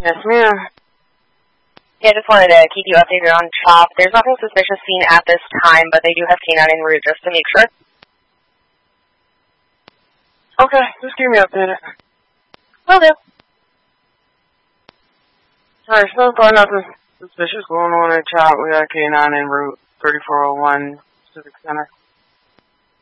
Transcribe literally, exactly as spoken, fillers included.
Yes, ma'am. Yeah, I just wanted to keep you updated on CHOP. There's nothing suspicious seen at this time, but they do have canine en route just to make sure. Okay, just keep me updated. Will do. Alright, so far nothing suspicious going on at CHOP. We got canine en route, thirty-four oh one Civic Center.